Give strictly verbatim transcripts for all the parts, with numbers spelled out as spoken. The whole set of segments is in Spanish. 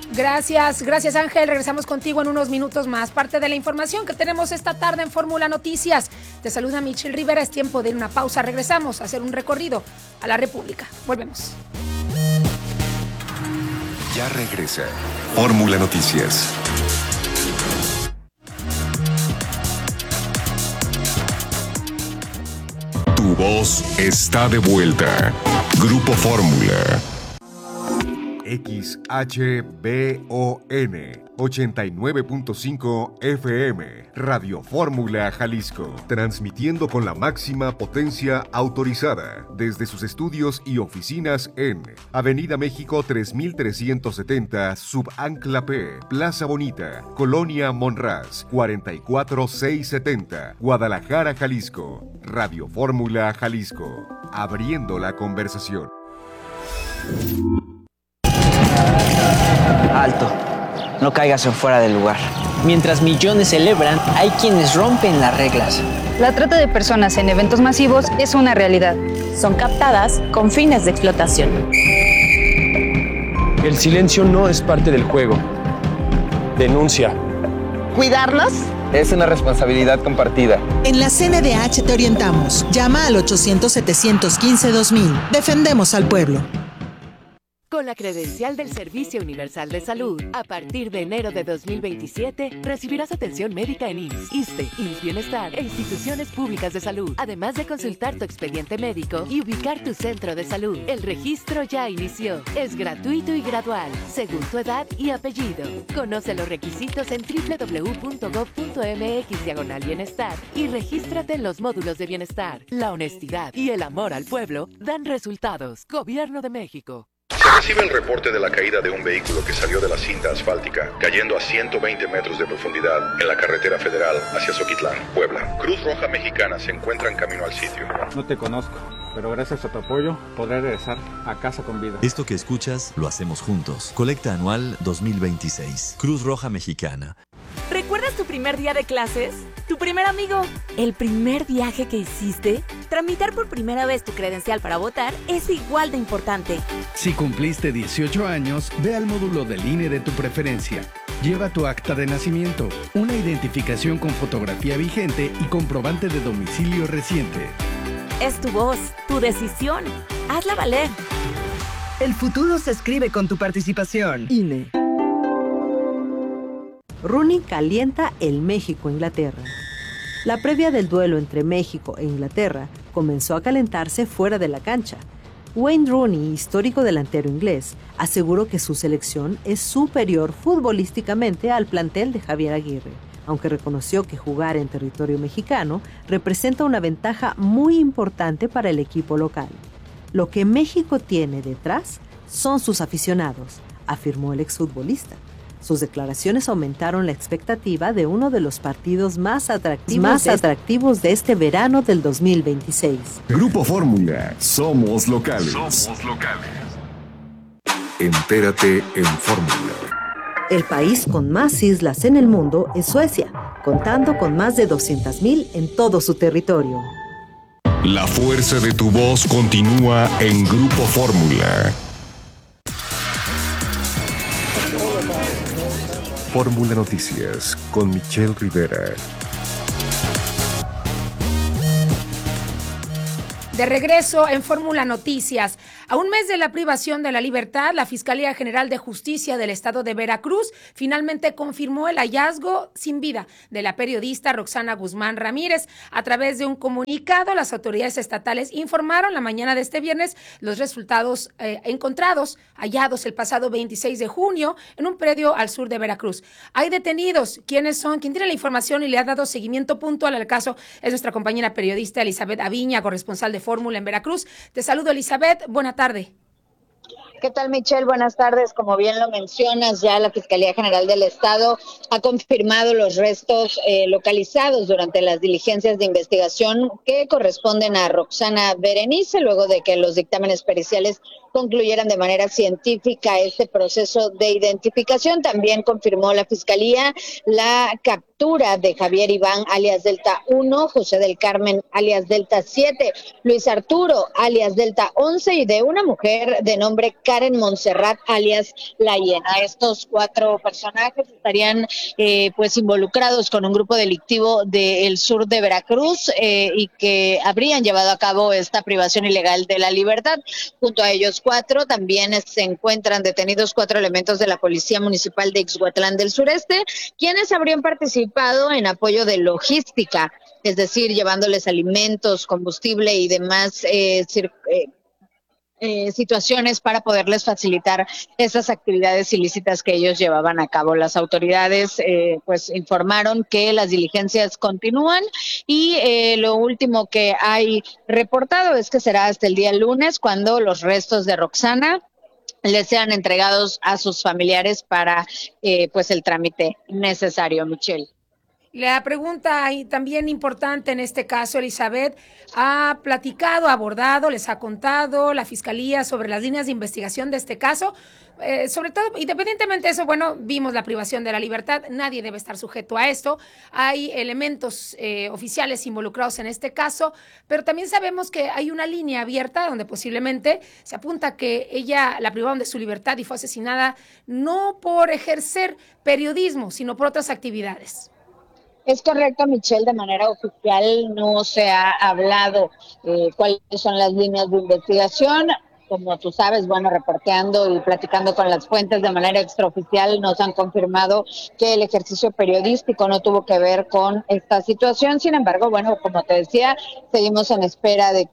Gracias, gracias Ángel. Regresamos contigo en unos minutos más. Parte de la información que tenemos esta tarde en Fórmula Noticias. Te saluda Michelle Rivera. Es tiempo de una pausa. Regresamos a hacer un recorrido a la República. Volvemos. Ya regresa Fórmula Noticias. Tu voz está de vuelta. Grupo Fórmula. X H B O N ochenta y nueve punto cinco F M, Radio Fórmula Jalisco, transmitiendo con la máxima potencia autorizada desde sus estudios y oficinas en Avenida México tres mil trescientos setenta, Subancla P, Plaza Bonita, Colonia Monraz, cuarenta y cuatro mil seiscientos setenta, Guadalajara, Jalisco. Radio Fórmula Jalisco, abriendo la conversación. Alto, no caigas en fuera del lugar. Mientras millones celebran, hay quienes rompen las reglas. La trata de personas en eventos masivos es una realidad. Son captadas con fines de explotación. El silencio no es parte del juego. Denuncia. Cuidarnos es una responsabilidad compartida. En la C N D H te orientamos. Llama al ochocientos, setecientos quince, dos mil. Defendemos al pueblo. Con la credencial del Servicio Universal de Salud, a partir de enero de dos mil veintisiete, recibirás atención médica en I M S S, ISSSTE, I M S S Bienestar e instituciones públicas de salud, además de consultar tu expediente médico y ubicar tu centro de salud. El registro ya inició. Es gratuito y gradual, según tu edad y apellido. Conoce los requisitos en doble u doble u doble u punto gob punto eme equis diagonal bienestar y regístrate en los módulos de bienestar. La honestidad y el amor al pueblo dan resultados. Gobierno de México. Se recibe el reporte de la caída de un vehículo que salió de la cinta asfáltica, cayendo a ciento veinte metros de profundidad en la carretera federal hacia Zoquitlán, Puebla. Cruz Roja Mexicana se encuentra en camino al sitio. No te conozco, pero gracias a tu apoyo podré regresar a casa con vida. Esto que escuchas lo hacemos juntos. Colecta anual dos mil veintiséis. Cruz Roja Mexicana. ¿Recuerdas tu primer día de clases? ¿Tu primer amigo? ¿El primer viaje que hiciste? Tramitar por primera vez tu credencial para votar es igual de importante. Si cumpliste dieciocho años, ve al módulo del I N E de tu preferencia. Lleva tu acta de nacimiento, una identificación con fotografía vigente y comprobante de domicilio reciente. Es tu voz, tu decisión. Hazla valer. El futuro se escribe con tu participación. I N E. Rooney calienta el México-Inglaterra. La previa del duelo entre México e Inglaterra comenzó a calentarse fuera de la cancha. Wayne Rooney, histórico delantero inglés, aseguró que su selección es superior futbolísticamente al plantel de Javier Aguirre, aunque reconoció que jugar en territorio mexicano representa una ventaja muy importante para el equipo local. Lo que México tiene detrás son sus aficionados, afirmó el exfutbolista. Sus declaraciones aumentaron la expectativa de uno de los partidos más atractivos, más de, atractivos de este verano del dos mil veintiséis. Grupo Fórmula, somos locales. Somos locales. Entérate en Fórmula. El país con más islas en el mundo es Suecia, contando con más de doscientas mil en todo su territorio. La fuerza de tu voz continúa en Grupo Fórmula. Fórmula Noticias con Michelle Rivera. De regreso en Fórmula Noticias. A un mes de la privación de la libertad, la Fiscalía General de Justicia del Estado de Veracruz finalmente confirmó el hallazgo sin vida de la periodista Roxana Guzmán Ramírez. A través de un comunicado, las autoridades estatales informaron la mañana de este viernes los resultados eh, encontrados, hallados el pasado veintiséis de junio en un predio al sur de Veracruz. Hay detenidos. ¿Quiénes son? Quien tiene la información y le ha dado seguimiento puntual al caso es nuestra compañera periodista Elizabeth Aviña, corresponsal de Fórmula en Veracruz. Te saludo, Elizabeth. Buena tarde. ¿Qué tal, Michelle? Buenas tardes. Como bien lo mencionas, ya la Fiscalía General del Estado ha confirmado los restos eh, localizados durante las diligencias de investigación que corresponden a Roxana Berenice, luego de que los dictámenes periciales concluyeran de manera científica este proceso de identificación. También confirmó la Fiscalía la captura de Javier Iván, alias Delta uno, José del Carmen, alias Delta siete, Luis Arturo, alias Delta once, y de una mujer de nombre Karen Montserrat, alias La Hiena. Estos cuatro personajes estarían eh, pues involucrados con un grupo delictivo del sur de Veracruz eh, y que habrían llevado a cabo esta privación ilegal de la libertad. Junto a ellos cuatro también se encuentran detenidos cuatro elementos de la Policía Municipal de Ixhuatlán del Sureste, quienes habrían participado en apoyo de logística, es decir, llevándoles alimentos, combustible y demás eh, eh, eh, situaciones para poderles facilitar esas actividades ilícitas que ellos llevaban a cabo. Las autoridades eh, pues informaron que las diligencias continúan y eh, lo último que hay reportado es que será hasta el día lunes cuando los restos de Roxana les sean entregados a sus familiares para eh, pues el trámite necesario. Michelle. La pregunta también importante en este caso, Elizabeth, ¿ha platicado, ha abordado, les ha contado la Fiscalía sobre las líneas de investigación de este caso? Eh, sobre todo, independientemente de eso, bueno, vimos la privación de la libertad, nadie debe estar sujeto a esto, hay elementos eh, oficiales involucrados en este caso, pero también sabemos que hay una línea abierta donde posiblemente se apunta que ella la privaron de su libertad y fue asesinada no por ejercer periodismo, sino por otras actividades. Es correcto, Michelle, de manera oficial no se ha hablado eh, cuáles son las líneas de investigación. Como tú sabes, bueno, reporteando y platicando con las fuentes de manera extraoficial, nos han confirmado que el ejercicio periodístico no tuvo que ver con esta situación. Sin embargo, bueno, como te decía, seguimos en espera de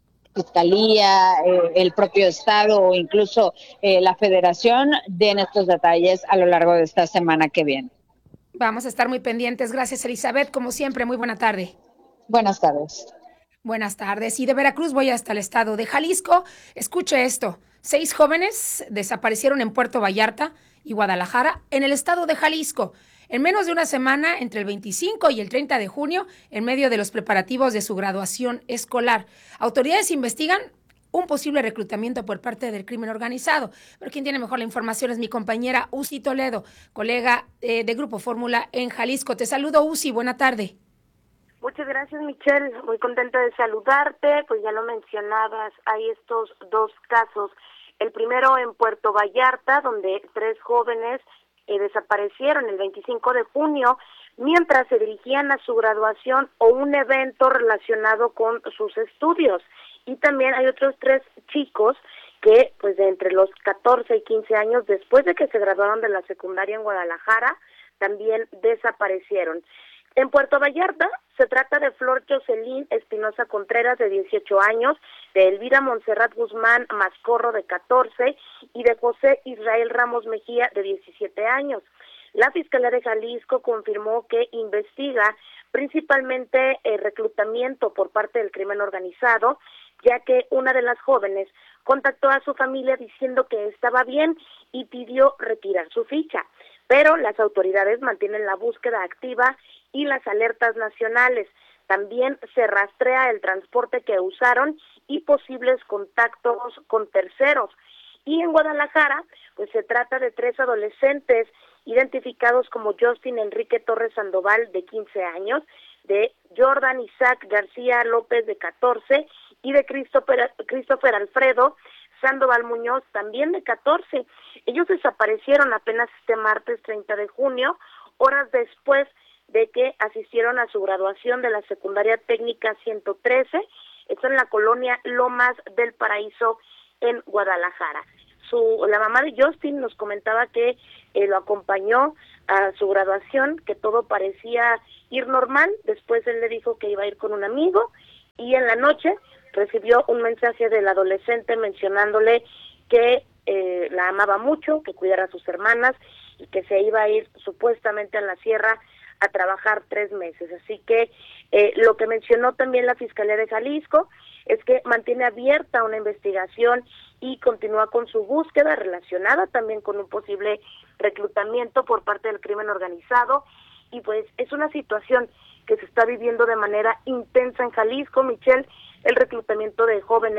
Fiscalía, eh, el propio Estado o incluso eh, la Federación den estos detalles a lo largo de esta semana que viene. Vamos a estar muy pendientes. Gracias, Elizabeth. Como siempre, muy buena tarde. Buenas tardes. Buenas tardes. Y de Veracruz voy hasta el estado de Jalisco. Escuche esto. Seis jóvenes desaparecieron en Puerto Vallarta y Guadalajara, en el estado de Jalisco, en menos de una semana, entre el veinticinco y el treinta de junio, en medio de los preparativos de su graduación escolar. Autoridades investigan un posible reclutamiento por parte del crimen organizado. Pero quien tiene mejor la información es mi compañera Uzi Toledo, colega eh, de Grupo Fórmula en Jalisco. Te saludo, Uzi, buena tarde. Muchas gracias, Michelle, muy contenta de saludarte. Pues ya lo mencionabas, hay estos dos casos. El primero en Puerto Vallarta, donde tres jóvenes eh, desaparecieron el veinticinco de junio mientras se dirigían a su graduación o un evento relacionado con sus estudios. Y también hay otros tres chicos que, pues, de entre los catorce y quince años, después de que se graduaron de la secundaria en Guadalajara, también desaparecieron. En Puerto Vallarta se trata de Flor Jocelyn Espinosa Contreras, de dieciocho años, de Elvira Montserrat Guzmán Mascorro, de catorce, y de José Israel Ramos Mejía, de diecisiete años. La Fiscalía de Jalisco confirmó que investiga principalmente el reclutamiento por parte del crimen organizado, ya que una de las jóvenes contactó a su familia diciendo que estaba bien y pidió retirar su ficha, pero las autoridades mantienen la búsqueda activa y las alertas nacionales. También se rastrea el transporte que usaron y posibles contactos con terceros. Y en Guadalajara, pues se trata de tres adolescentes identificados como Justin Enrique Torres Sandoval, de quince años, de Jordan Isaac García López, de catorce, y de Christopher, Christopher Alfredo Sandoval Muñoz, también de catorce. Ellos desaparecieron apenas este martes treinta de junio, horas después de que asistieron a su graduación de la secundaria técnica ciento trece, esto en la colonia Lomas del Paraíso, en Guadalajara. Su, la mamá de Justin nos comentaba que eh, lo acompañó a su graduación, que todo parecía ir normal. Después él le dijo que iba a ir con un amigo, y en la noche recibió un mensaje del adolescente mencionándole que eh, la amaba mucho, que cuidara a sus hermanas y que se iba a ir supuestamente a la sierra a trabajar tres meses. Así que eh, lo que mencionó también la Fiscalía de Jalisco es que mantiene abierta una investigación y continúa con su búsqueda relacionada también con un posible reclutamiento por parte del crimen organizado. Y pues es una situación que se está viviendo de manera intensa en Jalisco, Michelle, el reclutamiento de jóvenes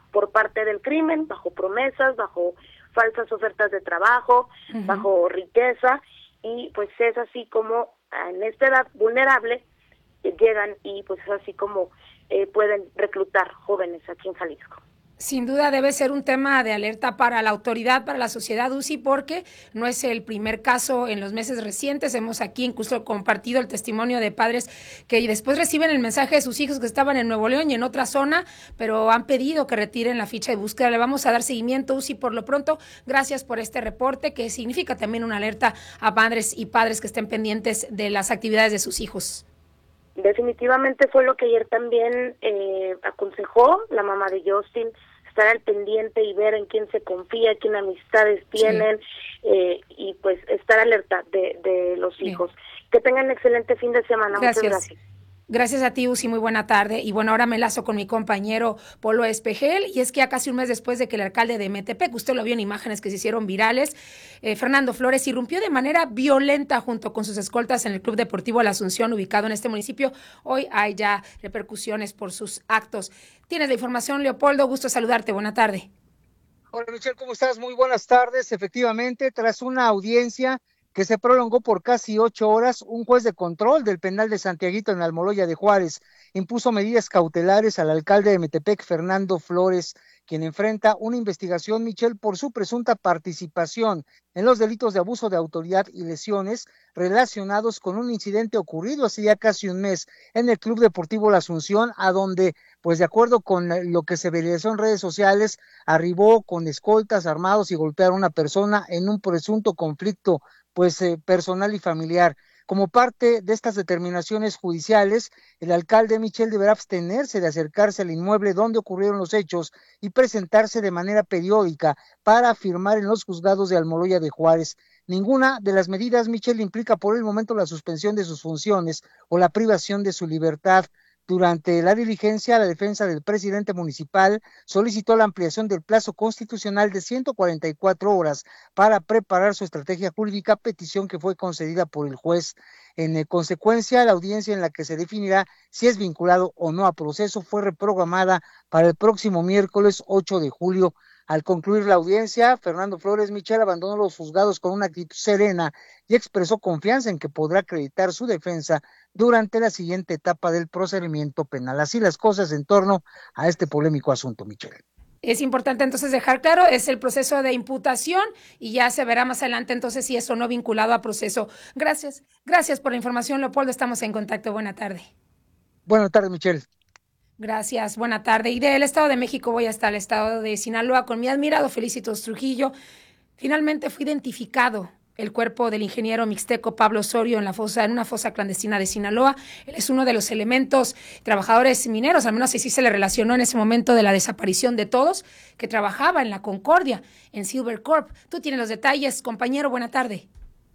por parte del crimen, bajo promesas, bajo falsas ofertas de trabajo, uh-huh. bajo riqueza, y pues es así como en esta edad vulnerable eh, llegan y pues es así como eh, pueden reclutar jóvenes aquí en Jalisco. Sin duda debe ser un tema de alerta para la autoridad, para la sociedad, U C I, porque no es el primer caso en los meses recientes. Hemos aquí incluso compartido el testimonio de padres que después reciben el mensaje de sus hijos que estaban en Nuevo León y en otra zona, pero han pedido que retiren la ficha de búsqueda. Le vamos a dar seguimiento, U C I, por lo pronto. Gracias por este reporte, que significa también una alerta a madres y padres que estén pendientes de las actividades de sus hijos. Definitivamente fue lo que ayer también eh, aconsejó la mamá de Justin, estar al pendiente y ver en quién se confía, quién amistades tienen, sí. eh, y pues estar alerta de, de los hijos. Bien. Que tengan un excelente fin de semana. Gracias. Muchas gracias. Gracias a ti, U C I, muy buena tarde. Y bueno, ahora me enlazo con mi compañero Polo Espejel, y es que a casi un mes después de que el alcalde de Metepec, usted lo vio en imágenes que se hicieron virales, eh, Fernando Flores irrumpió de manera violenta junto con sus escoltas en el Club Deportivo La Asunción, ubicado en este municipio. Hoy hay ya repercusiones por sus actos. Tienes la información, Leopoldo, gusto saludarte, buena tarde. Hola, Michelle, ¿cómo estás? Muy buenas tardes. Efectivamente, tras una audiencia que se prolongó por casi ocho horas, un juez de control del penal de Santiaguito en Almoloya de Juárez impuso medidas cautelares al alcalde de Metepec, Fernando Flores, quien enfrenta una investigación, Michelle, por su presunta participación en los delitos de abuso de autoridad y lesiones relacionados con un incidente ocurrido hace ya casi un mes en el Club Deportivo La Asunción, a donde, pues de acuerdo con lo que se viralizó en redes sociales, arribó con escoltas armados y golpearon a una persona en un presunto conflicto pues eh, personal y familiar. Como parte de estas determinaciones judiciales, el alcalde Michel deberá abstenerse de acercarse al inmueble donde ocurrieron los hechos y presentarse de manera periódica para firmar en los juzgados de Almoloya de Juárez. Ninguna de las medidas, Michel, implica por el momento la suspensión de sus funciones o la privación de su libertad. Durante la diligencia, la defensa del presidente municipal solicitó la ampliación del plazo constitucional de ciento cuarenta y cuatro horas para preparar su estrategia jurídica, petición que fue concedida por el juez. En consecuencia, la audiencia en la que se definirá si es vinculado o no a proceso fue reprogramada para el próximo miércoles ocho de julio. Al concluir la audiencia, Fernando Flores Michel abandonó los juzgados con una actitud serena y expresó confianza en que podrá acreditar su defensa durante la siguiente etapa del procedimiento penal. Así las cosas en torno a este polémico asunto, Michel. Es importante entonces dejar claro, es el proceso de imputación y ya se verá más adelante entonces si es o no vinculado a proceso. Gracias, gracias por la información, Leopoldo, estamos en contacto. Buena tarde. Buenas tardes, Michel. Gracias, buena tarde. Y del Estado de México voy hasta el Estado de Sinaloa con mi admirado Felicitos Trujillo. Finalmente fue identificado el cuerpo del ingeniero mixteco Pablo Osorio en la fosa, en una fosa clandestina de Sinaloa. Él es uno de los elementos trabajadores mineros, al menos así se le relacionó en ese momento de la desaparición de todos, que trabajaba en la Concordia, en Silver Corp. Tú tienes los detalles, compañero, buena tarde.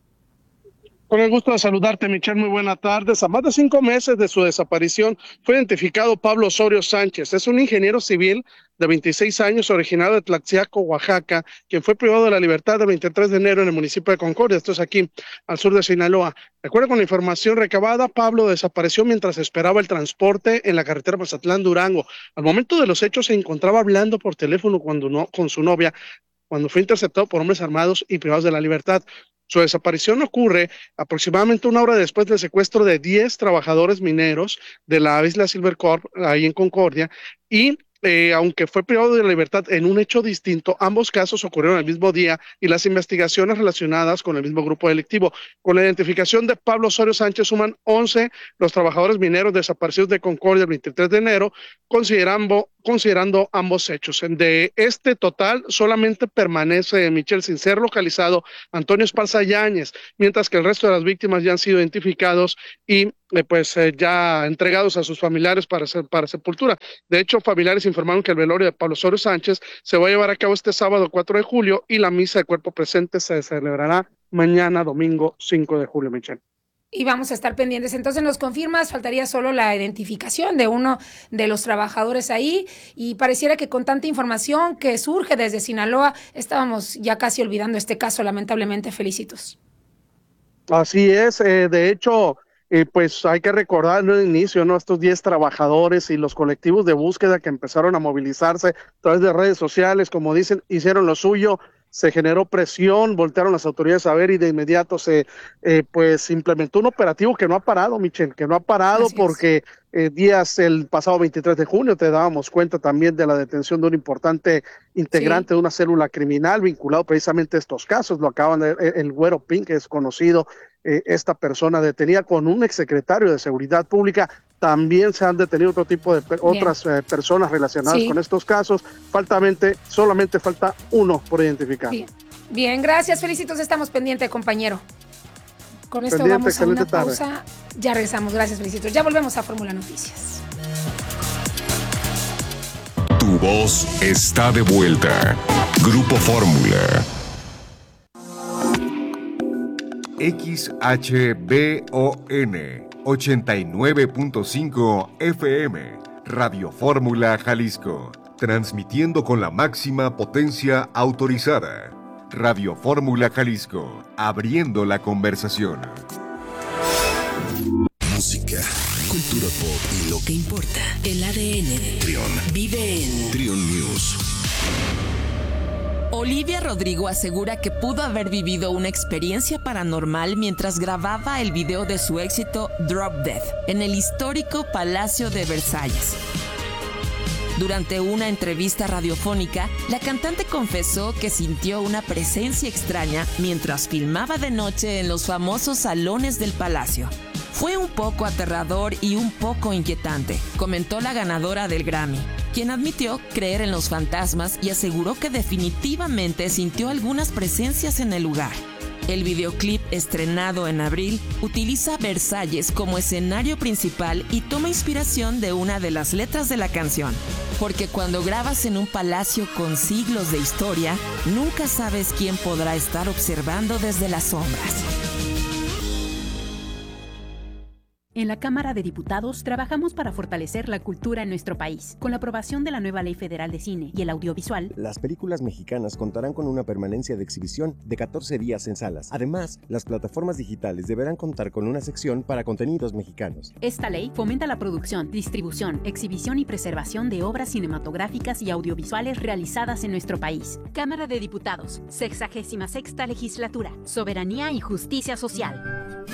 Con el gusto de saludarte, Michelle, muy buenas tardes. A más de cinco meses de su desaparición fue identificado Pablo Osorio Sánchez. Es un ingeniero civil de veintiséis años, originario de Tlaxiaco, Oaxaca, quien fue privado de la libertad el veintitrés de enero en el municipio de Concordia, esto es aquí al sur de Sinaloa. De acuerdo con la información recabada, Pablo desapareció mientras esperaba el transporte en la carretera Mazatlán-Durango. Al momento de los hechos se encontraba hablando por teléfono cuando no, con su novia, cuando fue interceptado por hombres armados y privados de la libertad. Su desaparición ocurre aproximadamente una hora después del secuestro de diez trabajadores mineros de la isla Silver Corp, ahí en Concordia, y Eh, aunque fue privado de la libertad en un hecho distinto, ambos casos ocurrieron el mismo día y las investigaciones relacionadas con el mismo grupo delictivo. Con la identificación de Pablo Osorio Sánchez suman once los trabajadores mineros desaparecidos de Concordia el veintitrés de enero, considerando, considerando ambos hechos. De este total solamente permanece, Michelle, sin ser localizado Antonio Esparza Yáñez, mientras que el resto de las víctimas ya han sido identificados y eh, pues eh, ya entregados a sus familiares para, ser, para sepultura. De hecho, familiares informaron que el velorio de Pablo Osorio Sánchez se va a llevar a cabo este sábado cuatro de julio y la misa de cuerpo presente se celebrará mañana domingo cinco de julio, Michelle. Y vamos a estar pendientes. Entonces nos confirmas, faltaría solo la identificación de uno de los trabajadores ahí y pareciera que con tanta información que surge desde Sinaloa, estábamos ya casi olvidando este caso, lamentablemente. Felicitos. Así es, eh, de hecho, eh, pues hay que recordar en el inicio, ¿no? Estos diez trabajadores y los colectivos de búsqueda que empezaron a movilizarse a través de redes sociales, como dicen, hicieron lo suyo. Se generó presión, voltearon las autoridades a ver y de inmediato se eh, pues implementó un operativo que no ha parado, Michelle, que no ha parado Así porque eh, días el pasado veintitrés de junio te dábamos cuenta también de la detención de un importante integrante sí. de una célula criminal vinculado precisamente a estos casos. Lo acaban de, el, el Güero Pink, que es conocido, eh, esta persona detenida con un exsecretario de Seguridad Pública. También se han detenido otro tipo de per otras eh, personas relacionadas sí. con estos casos. Faltamente, solamente falta uno por identificar. Bien, Bien gracias, Felicitos. Estamos pendientes, compañero. Con esto Pendiente, vamos a una pausa. Tarde. Ya regresamos. Gracias, Felicitos. Ya volvemos a Fórmula Noticias. Tu voz está de vuelta. Grupo Fórmula. X H B O N ochenta y nueve punto cinco F M, Radio Fórmula Jalisco, transmitiendo con la máxima potencia autorizada. Radio Fórmula Jalisco, abriendo la conversación. Música, cultura pop y lo que importa. El A D N de Trión vive en Trión News. Olivia Rodrigo asegura que pudo haber vivido una experiencia paranormal mientras grababa el video de su éxito Drop Dead en el histórico Palacio de Versalles. Durante una entrevista radiofónica, la cantante confesó que sintió una presencia extraña mientras filmaba de noche en los famosos salones del palacio. Fue un poco aterrador y un poco inquietante, comentó la ganadora del Grammy, quien admitió creer en los fantasmas y aseguró que definitivamente sintió algunas presencias en el lugar. El videoclip, estrenado en abril, utiliza Versalles como escenario principal y toma inspiración de una de las letras de la canción. Porque cuando grabas en un palacio con siglos de historia, nunca sabes quién podrá estar observando desde las sombras. En la Cámara de Diputados trabajamos para fortalecer la cultura en nuestro país. Con la aprobación de la nueva Ley Federal de Cine y el Audiovisual, las películas mexicanas contarán con una permanencia de exhibición de catorce días en salas. Además, las plataformas digitales deberán contar con una sección para contenidos mexicanos. Esta ley fomenta la producción, distribución, exhibición y preservación de obras cinematográficas y audiovisuales realizadas en nuestro país. Cámara de Diputados, sexagésima sexta Legislatura. Soberanía y justicia social.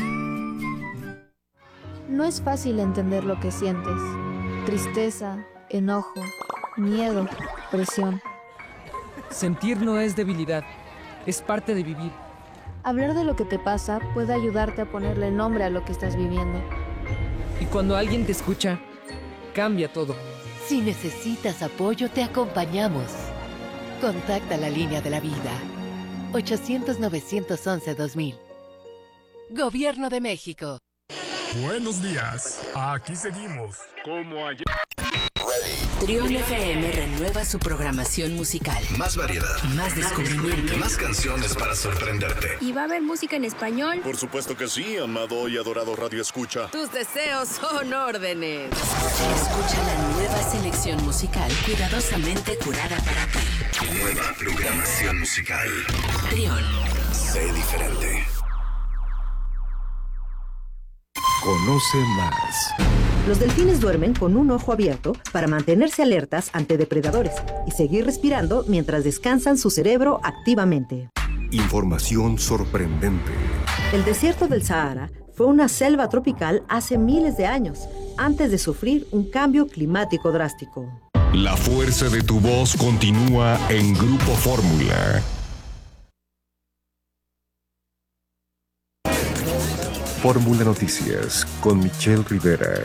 No es fácil entender lo que sientes. Tristeza, enojo, miedo, presión. Sentir no es debilidad, es parte de vivir. Hablar de lo que te pasa puede ayudarte a ponerle nombre a lo que estás viviendo. Y cuando alguien te escucha, cambia todo. Si necesitas apoyo, te acompañamos. Contacta la línea de la vida. ochocientos, novecientos once, dos mil. Gobierno de México. Buenos días, aquí seguimos, como ayer. Trión F M renueva su programación musical. Más variedad, más descubrimiento, más canciones para sorprenderte. ¿Y va a haber música en español? Por supuesto que sí, amado y adorado Radio Escucha. Tus deseos son órdenes. Escucha la nueva selección musical cuidadosamente curada para ti. Nueva programación musical. Trión. Sé diferente. Conoce más. Los delfines duermen con un ojo abierto para mantenerse alertas ante depredadores y seguir respirando mientras descansan su cerebro activamente. Información sorprendente. El desierto del Sahara fue una selva tropical hace miles de años, antes de sufrir un cambio climático drástico. La fuerza de tu voz continúa en Grupo Fórmula. Fórmula Noticias con Michelle Rivera.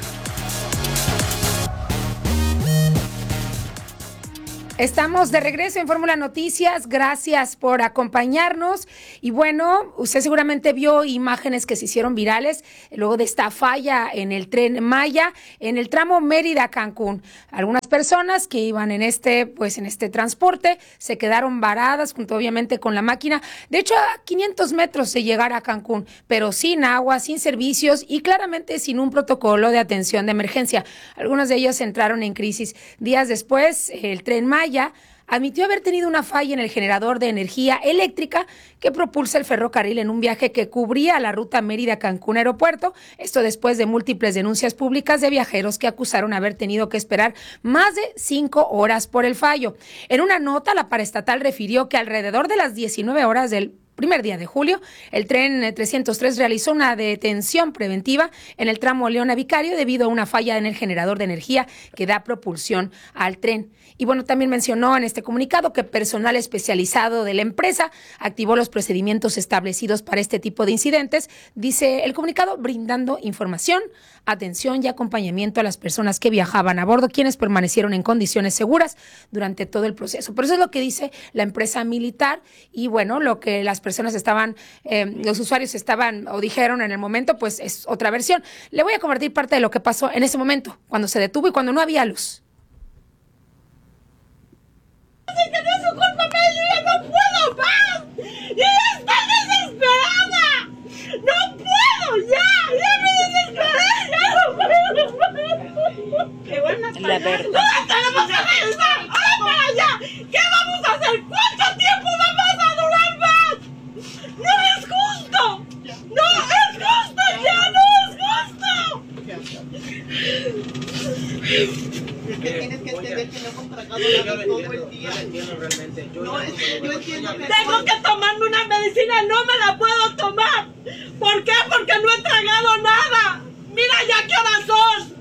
Estamos de regreso en Fórmula Noticias, gracias por acompañarnos y bueno, usted seguramente vio imágenes que se hicieron virales luego de esta falla en el Tren Maya, en el tramo Mérida-Cancún. Algunas personas que iban en este, pues en este transporte se quedaron varadas junto obviamente con la máquina, de hecho a quinientos metros de llegar a Cancún, pero sin agua, sin servicios y claramente sin un protocolo de atención de emergencia. Algunas de ellas entraron en crisis. Días después, el Tren Maya admitió haber tenido una falla en el generador de energía eléctrica que propulsa el ferrocarril en un viaje que cubría la ruta Mérida-Cancún Aeropuerto. Esto después de múltiples denuncias públicas de viajeros que acusaron haber tenido que esperar más de cinco horas por el fallo. En una nota, la paraestatal refirió que alrededor de las diecinueve horas del primer día de julio, el tren trescientos tres realizó una detención preventiva en el tramo León a Vicario debido a una falla en el generador de energía que da propulsión al tren. Y bueno, también mencionó en este comunicado que personal especializado de la empresa activó los procedimientos establecidos para este tipo de incidentes, dice el comunicado, brindando información, atención y acompañamiento a las personas que viajaban a bordo, quienes permanecieron en condiciones seguras durante todo el proceso. Por eso es lo que dice la empresa militar y bueno, lo que las personas estaban, eh, los usuarios estaban o dijeron en el momento, pues es otra versión. Le voy a compartir parte de lo que pasó en ese momento, cuando se detuvo y cuando no había luz. ¡Sí que no es su culpa, pero yo ya no puedo más! ¡Yo ya estoy desesperada! ¡No puedo! ¡Ya! ¡Ya me desesperé! ¡Ya no puedo! ¡Qué buena la verdad! ¡No tenemos que regresar! ¡Ahora para allá! ¿Qué vamos a hacer? ¿Cuánto tiempo vamos a durar más? ¡No es justo! ¡No es justo! ¡Ya no es justo! Es que tienes que entender que no hemos tragado nada todo el día. No, es que yo entiendo que tengo que tomarme una medicina, no me la puedo tomar. ¿Por qué? Porque no he tragado nada. Mira ya qué horas son.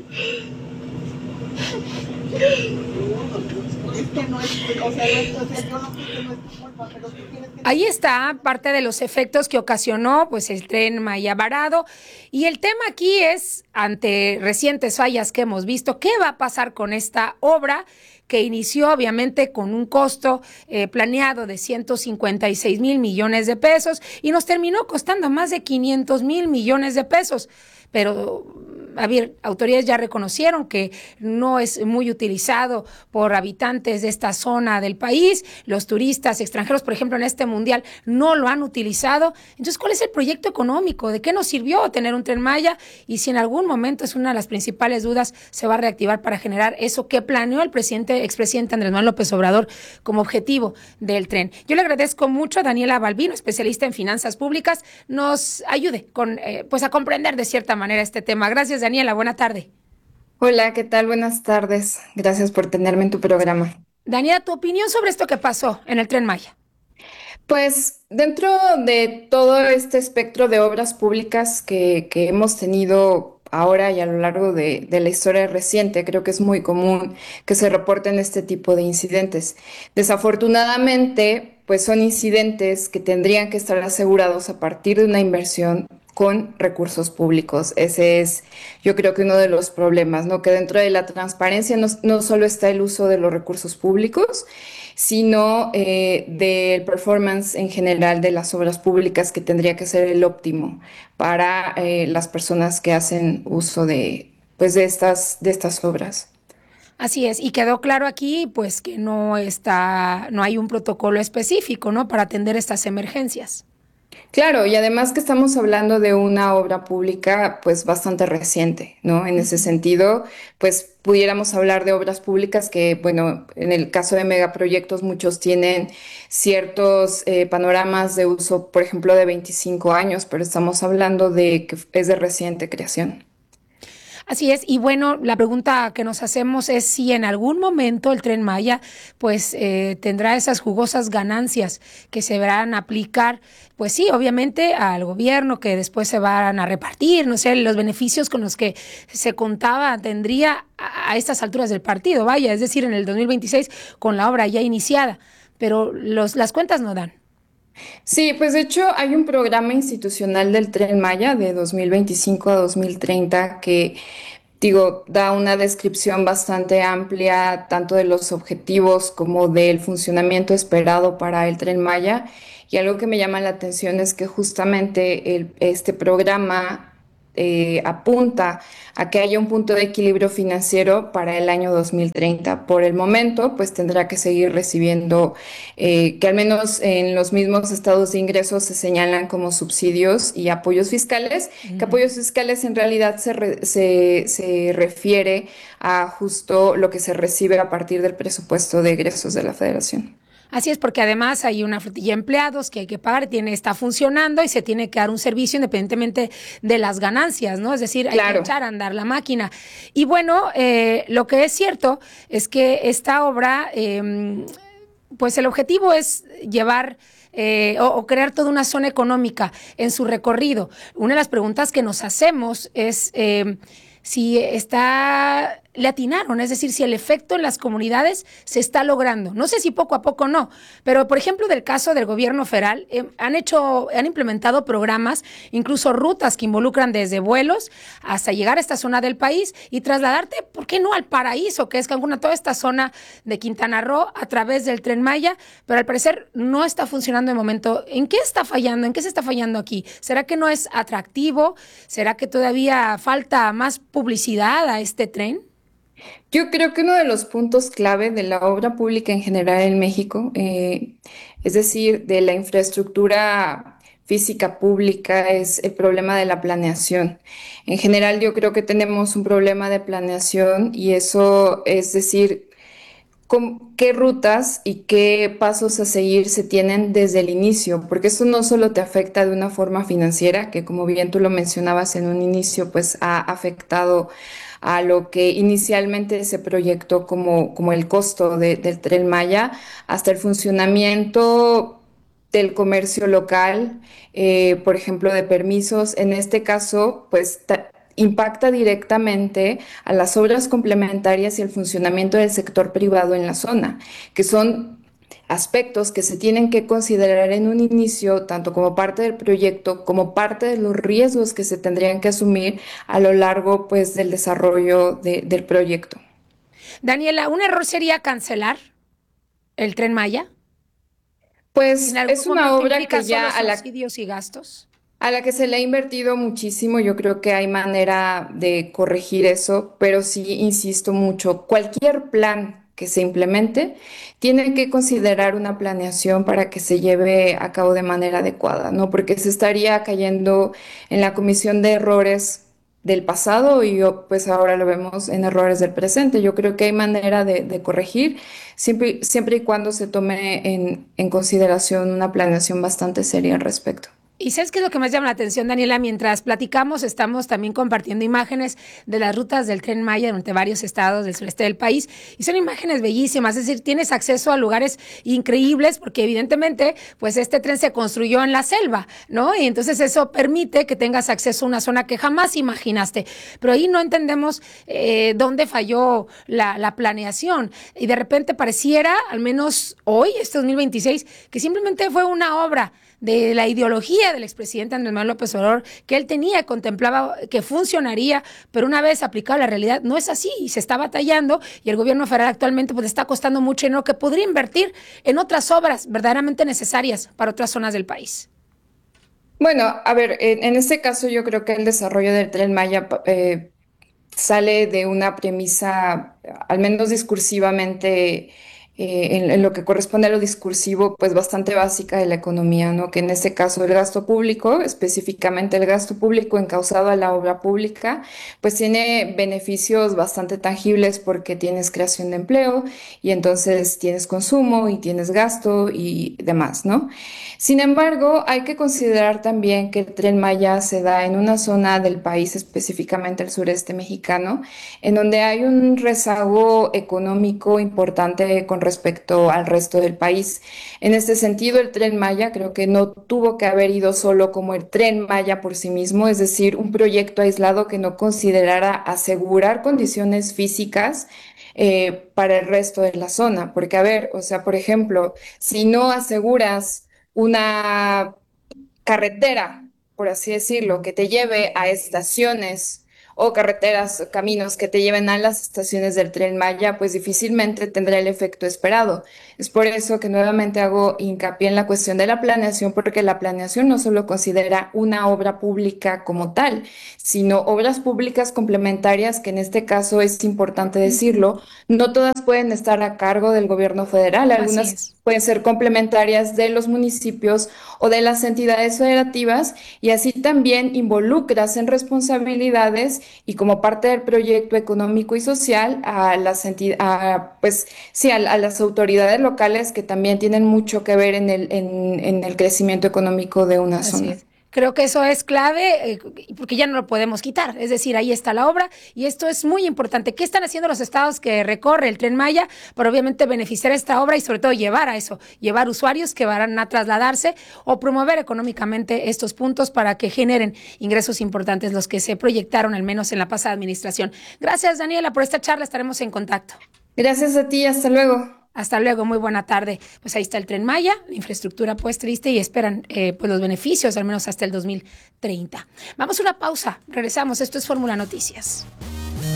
Es que no es, o sea, no, o sea, yo no sé que no es tu culpa, pero tú tienes que... Ahí está parte de los efectos que ocasionó pues el Tren Maya varado y el tema aquí es, ante recientes fallas que hemos visto, ¿qué va a pasar con esta obra que inició obviamente con un costo eh, planeado de ciento cincuenta y seis mil millones de pesos y nos terminó costando más de quinientos mil millones de pesos? Pero, a ver, autoridades ya reconocieron que no es muy utilizado por habitantes de esta zona del país. Los turistas extranjeros, por ejemplo, en este mundial, no lo han utilizado. Entonces, ¿cuál es el proyecto económico? ¿De qué nos sirvió tener un Tren Maya? Y si en algún momento, es una de las principales dudas, se va a reactivar para generar eso que planeó el presidente, expresidente Andrés Manuel López Obrador como objetivo del tren. Yo le agradezco mucho a Daniela Balbino, especialista en finanzas públicas, nos ayude con, eh, pues a comprender de cierta manera este tema. Gracias, Daniela. Buena tarde. Hola, ¿qué tal? Buenas tardes. Gracias por tenerme en tu programa. Daniela, tu opinión sobre esto que pasó en el Tren Maya. Pues dentro de todo este espectro de obras públicas que, que hemos tenido ahora y a lo largo de, de la historia reciente, creo que es muy común que se reporten este tipo de incidentes. Desafortunadamente, pues son incidentes que tendrían que estar asegurados a partir de una inversión con recursos públicos. Ese es, yo creo que uno de los problemas, ¿no? Que dentro de la transparencia no, no solo está el uso de los recursos públicos, sino eh, del performance en general de las obras públicas, que tendría que ser el óptimo para eh, las personas que hacen uso de, pues, de estas, de estas obras. Así es, y quedó claro aquí, pues, que no está, no hay un protocolo específico, ¿no? Para atender estas emergencias. Claro, y además que estamos hablando de una obra pública pues bastante reciente, ¿no? En ese sentido, pues pudiéramos hablar de obras públicas que, bueno, en el caso de megaproyectos muchos tienen ciertos eh, panoramas de uso, por ejemplo, de veinticinco años, pero estamos hablando de que es de reciente creación. Así es, y bueno, la pregunta que nos hacemos es si en algún momento el Tren Maya pues eh, tendrá esas jugosas ganancias que se verán aplicar, pues sí, obviamente al gobierno, que después se van a repartir, no sé, los beneficios con los que se contaba tendría a, a estas alturas del partido, vaya, es decir, en el dos mil veintiséis con la obra ya iniciada, pero los, las cuentas no dan. Sí, pues de hecho hay un programa institucional del Tren Maya de dos mil veinticinco a dos mil treinta que, digo, da una descripción bastante amplia tanto de los objetivos como del funcionamiento esperado para el Tren Maya. Y algo que me llama la atención es que justamente el, este programa eh, apunta a que haya un punto de equilibrio financiero para el año dos mil treinta. Por el momento, pues tendrá que seguir recibiendo, eh, que al menos en los mismos estados de ingresos se señalan como subsidios y apoyos fiscales, mm. que apoyos fiscales en realidad se, re, se, se refiere a justo lo que se recibe a partir del presupuesto de egresos de la Federación. Así es, porque además hay una flotilla de empleados que hay que pagar, tiene, está funcionando y se tiene que dar un servicio independientemente de las ganancias, ¿no? Es decir, hay claro. que echar a andar la máquina. Y bueno, eh, lo que es cierto es que esta obra, eh, pues el objetivo es llevar eh, o, o crear toda una zona económica en su recorrido. Una de las preguntas que nos hacemos es eh, si está... le atinaron, es decir, si el efecto en las comunidades se está logrando. No sé si poco a poco no, pero por ejemplo del caso del gobierno federal, eh, han hecho, han implementado programas, incluso rutas que involucran desde vuelos hasta llegar a esta zona del país y trasladarte, ¿por qué no al paraíso, que es Cancún, a toda esta zona de Quintana Roo a través del Tren Maya? Pero al parecer no está funcionando de momento. ¿En qué está fallando? ¿En qué se está fallando aquí? ¿Será que no es atractivo? ¿Será que todavía falta más publicidad a este tren? Yo creo que uno de los puntos clave de la obra pública en general en México, eh, es decir, de la infraestructura física pública, es el problema de la planeación. En general, yo creo que tenemos un problema de planeación y eso es decir, con qué rutas y qué pasos a seguir se tienen desde el inicio, porque esto no solo te afecta de una forma financiera, que como bien tú lo mencionabas en un inicio, pues ha afectado a lo que inicialmente se proyectó como, como el costo de, del Tren Maya, hasta el funcionamiento del comercio local, eh, por ejemplo, de permisos. En este caso, pues impacta directamente a las obras complementarias y el funcionamiento del sector privado en la zona, que son aspectos que se tienen que considerar en un inicio, tanto como parte del proyecto, como parte de los riesgos que se tendrían que asumir a lo largo, pues, del desarrollo de, del proyecto. Daniela, ¿un error sería cancelar el Tren Maya? Pues es una obra que ya a la, subsidios y gastos. a la que se le ha invertido muchísimo. Yo creo que hay manera de corregir eso, pero sí insisto mucho, cualquier plan que se implemente, tiene que considerar una planeación para que se lleve a cabo de manera adecuada, ¿no? Porque se estaría cayendo en la comisión de errores del pasado y pues ahora lo vemos en errores del presente. Yo creo que hay manera de, de corregir siempre, siempre y cuando se tome en, en consideración una planeación bastante seria al respecto. Y ¿sabes qué es lo que más llama la atención, Daniela? Mientras platicamos, estamos también compartiendo imágenes de las rutas del Tren Maya durante varios estados del sureste del país, y son imágenes bellísimas, es decir, tienes acceso a lugares increíbles, porque evidentemente, pues este tren se construyó en la selva, ¿no? Y entonces eso permite que tengas acceso a una zona que jamás imaginaste, pero ahí no entendemos eh, dónde falló la, la planeación, y de repente pareciera, al menos hoy, este dos mil veintiséis, que simplemente fue una obra de la ideología del expresidente Andrés Manuel López Obrador, que él tenía, contemplaba que funcionaría, pero una vez aplicada a la realidad no es así, y se está batallando, y el gobierno federal actualmente pues está costando mucho dinero que podría invertir en otras obras verdaderamente necesarias para otras zonas del país. Bueno, a ver, en, en este caso yo creo que el desarrollo del Tren Maya eh, sale de una premisa, al menos discursivamente, Eh, en, en lo que corresponde a lo discursivo, pues bastante básica de la economía, ¿no? Que en este caso el gasto público, específicamente el gasto público encausado a la obra pública, pues tiene beneficios bastante tangibles porque tienes creación de empleo y entonces tienes consumo y tienes gasto y demás, ¿no? Sin embargo, hay que considerar también que el Tren Maya se da en una zona del país, específicamente el sureste mexicano, en donde hay un rezago económico importante con respecto al resto del país. En este sentido, el Tren Maya creo que no tuvo que haber ido solo como el Tren Maya por sí mismo, es decir, un proyecto aislado que no considerara asegurar condiciones físicas eh, para el resto de la zona. Porque, a ver, o sea, por ejemplo, si no aseguras una carretera, por así decirlo, que te lleve a estaciones o carreteras, caminos que te lleven a las estaciones del Tren Maya, pues difícilmente tendrá el efecto esperado. Es por eso que nuevamente hago hincapié en la cuestión de la planeación, porque la planeación no solo considera una obra pública como tal, sino obras públicas complementarias, que en este caso es importante decirlo, no todas pueden estar a cargo del gobierno federal, algunas pueden ser complementarias de los municipios o de las entidades federativas, y así también involucras en responsabilidades y como parte del proyecto económico y social a las entidades, pues sí, a, a las autoridades locales, que también tienen mucho que ver en el, en, en el crecimiento económico de una Así zona. es. Creo que eso es clave, eh, porque ya no lo podemos quitar. Es decir, ahí está la obra y esto es muy importante. ¿Qué están haciendo los estados que recorre el Tren Maya para obviamente beneficiar esta obra y sobre todo llevar a eso, llevar usuarios que van a trasladarse o promover económicamente estos puntos para que generen ingresos importantes, los que se proyectaron al menos en la pasada administración? Gracias, Daniela, por esta charla. Estaremos en contacto. Gracias a ti. Hasta luego. Hasta luego, muy buena tarde. Pues ahí está el Tren Maya, la infraestructura pues triste y esperan eh, pues los beneficios al menos hasta el dos mil treinta. Vamos a una pausa, regresamos, esto es Fórmula Noticias.